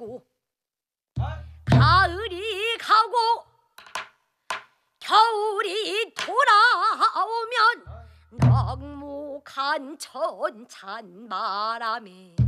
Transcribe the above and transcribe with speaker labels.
Speaker 1: 또 가을이 가고 겨울이 돌아오면 넉묵한 천찬 바람에